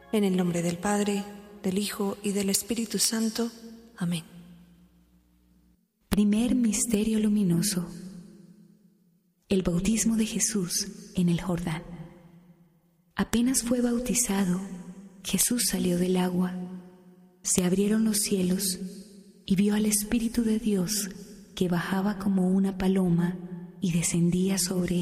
En el nombre del Padre, del Hijo y del Espíritu Santo. Amén. Primer misterio luminoso: el bautismo de Jesús en el Jordán. Apenas fue bautizado, Jesús salió del agua, se abrieron los cielos y vio al Espíritu de Dios que bajaba como una paloma y descendía sobre él.